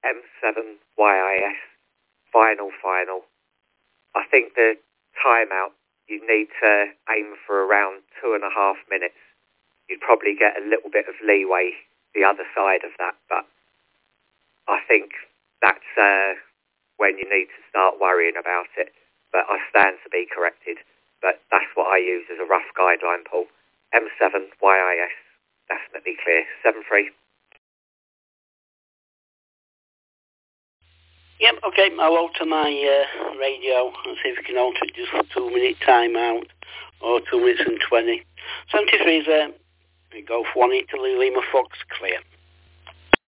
M7YIS, final. I think the timeout, you need to aim for around 2.5 minutes. You'd probably get a little bit of leeway the other side of that, but I think that's when you need to start worrying about it. But I stand to be corrected. But that's what I use as a rough guideline, Paul. M7YIS, definitely clear. 7-3. Yep, okay, I'll alter my radio and see if we can alter it just for 2 minute timeout or 2 minutes and 20. 73 is there. We go for 1 Italy, Lima Fox, clear.